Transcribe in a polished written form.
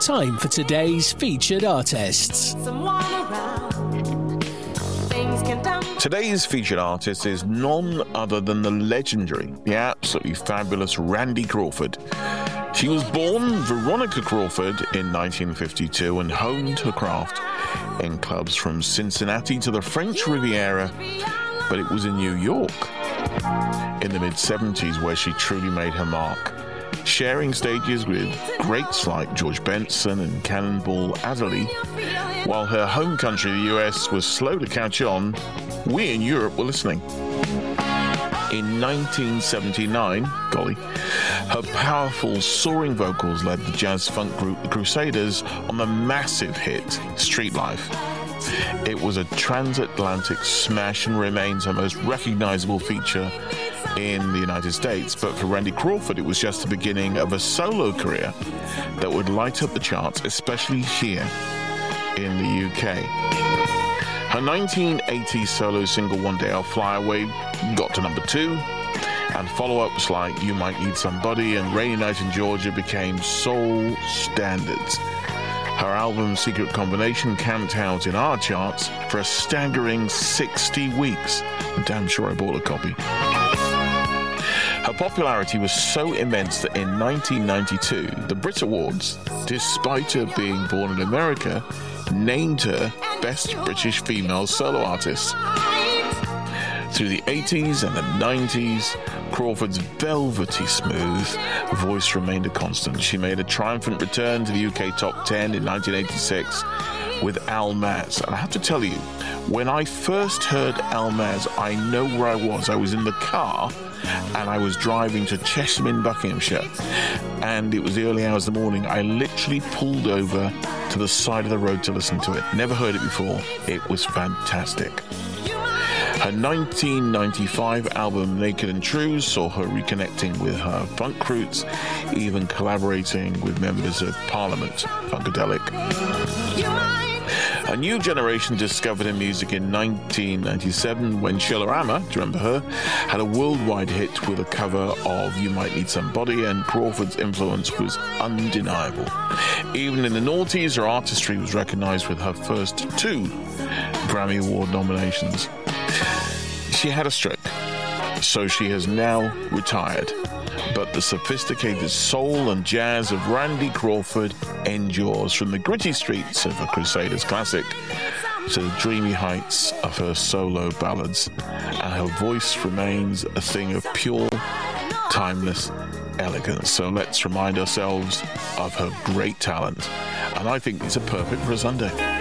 Time for today's featured artists. Today's featured artist is none other than the legendary, the absolutely fabulous Randy Crawford. She was born Veronica Crawford in 1952 and honed her craft in clubs from Cincinnati to the French Riviera, but it was in New York in the mid-70s where she truly made her mark, sharing stages with greats like George Benson and Cannonball Adderley. While her home country, the US, was slow to catch on, we in Europe were listening. In 1979, her powerful, soaring vocals led the jazz funk group The Crusaders on the massive hit Street Life. It was a transatlantic smash and remains her most recognizable feature in the United States, but for Randy Crawford, it was just the beginning of a solo career that would light up the charts, especially here in the UK. Her 1980 solo single One Day I'll Fly Away got to number 2, and follow-ups like You Might Need Somebody and Rainy Night in Georgia became soul standards. Her album Secret Combination camped out in our charts for a staggering 60 weeks. I'm damn sure I bought a copy. Her popularity was so immense that in 1992, the Brit Awards, despite her being born in America, named her Best British Female Solo Artist. Through the 80s and the 90s, Crawford's velvety smooth voice remained a constant. She made a triumphant return to the UK Top 10 in 1986 with Al Maz. And I have to tell you, when I first heard Al Maz, I know where I was. I was in the car and I was driving to Chesham in Buckinghamshire. And it was the early hours of the morning. I literally pulled over to the side of the road to listen to it. Never heard it before. It was fantastic. Her 1995 album Naked and True saw her reconnecting with her funk roots, even collaborating with members of Parliament, Funkadelic. A new generation discovered her music in 1997 when Sheila Amma, do you remember her, had a worldwide hit with a cover of You Might Need Somebody, and Crawford's influence was undeniable. Even in the noughties, her artistry was recognized with her first 2 Grammy Award nominations. She had a stroke, so she has now retired. But the sophisticated soul and jazz of Randy Crawford endures, from the gritty streets of a Crusaders classic to the dreamy heights of her solo ballads. And her voice remains a thing of pure, timeless elegance. So let's remind ourselves of her great talent. And I think these are perfect for a Sunday.